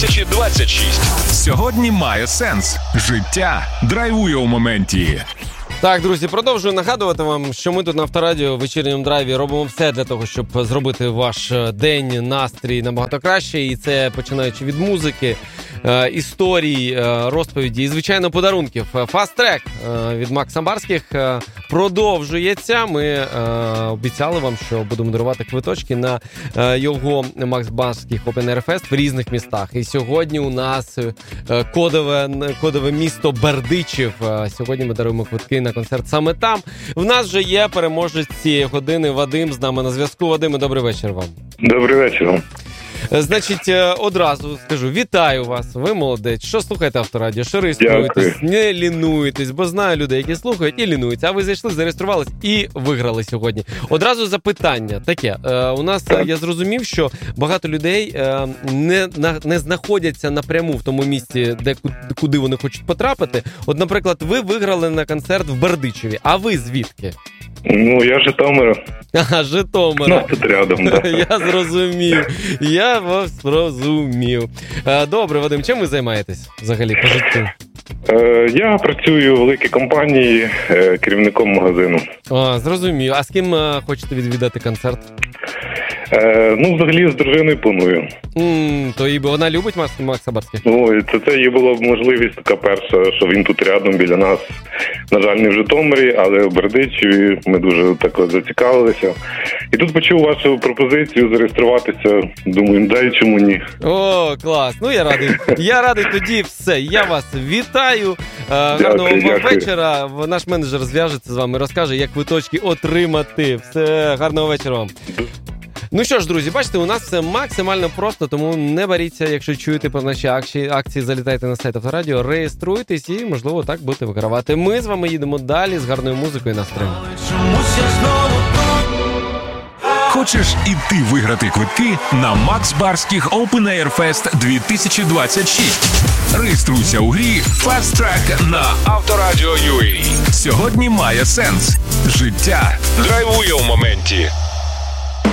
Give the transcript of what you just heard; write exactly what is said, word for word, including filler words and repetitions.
тисячі двадцять шість. Сьогодні має сенс. Життя драйвує у моменті. Так, друзі, продовжую нагадувати вам, що ми тут на Авторадіо в вечірньому драйві робимо все для того, щоб зробити ваш день, настрій набагато краще. І це починаючи від музики, е, історій, е, розповіді і, звичайно, подарунків. Фаст-трек е, від Макса Барських е, продовжується. Ми е, обіцяли вам, що будемо дарувати квиточки на е, його Макс Барських Open Air Fest в різних містах. І сьогодні у нас е, кодове, кодове місто Бердичів. Е, сьогодні ми даруємо квитки на концерт саме там. В нас вже є переможець цієї години Вадим з нами на зв'язку. Вадиме, добрий вечір вам. Добрий вечір. Значить, одразу скажу, вітаю вас, ви молодець. Що слухаєте Авторадіо, що реєструєтесь, не лінуєтесь, бо знаю людей, які слухають і лінуються. А ви зайшли, зареєструвались і виграли сьогодні. Одразу запитання таке. У нас, я зрозумів, що багато людей не, не знаходяться напряму в тому місці, де, куди вони хочуть потрапити. От, наприклад, ви виграли на концерт в Бердичеві, а ви звідки? Ну, я Житомир. Ага, Житомир. Ну, тут рядом, да. Я зрозумів. Я вас зрозумів. Добре, Вадим, чим ви займаєтесь взагалі по життю? Е, я працюю в великій компанії е, керівником магазину. А, зрозумів. А з ким е, хочете відвідати концерт? Е, ну, взагалі, з дружиною планую. Mm, то і вона любить Макса Барських? Ну, це, це їй була можливість така перша, що він тут рядом біля нас. На жаль, не в Житомирі, але в Бердичеві. Ми дуже так зацікавилися. І тут почув вашу пропозицію зареєструватися. Думаю, дай чому ні. О, клас. Ну, я радий. Я радий тоді все. Я вас вітаю. Гарного вам вечора. Наш менеджер зв'яжеться з вами, розкаже, як квиточки отримати. Все, гарного вечора вам. Ну що ж, друзі, бачите, у нас все максимально просто, тому не боріться, якщо чуєте про наші акції, акції залітайте на сайт Авторадіо, реєструйтесь і, можливо, так будете вигравати. Ми з вами їдемо далі з гарною музикою і настроєм. Хочеш і ти виграти квитки на Макс Барських Open Air Fest дві тисячі двадцять шість? Реєструйся у грі Fast Track на Авторадіо.ua. Сьогодні має сенс. Життя драйвує у моменті.